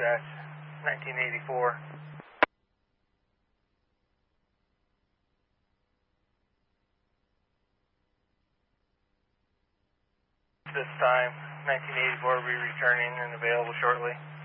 dispatch, 1984. This time, 1984 will be returning and available shortly.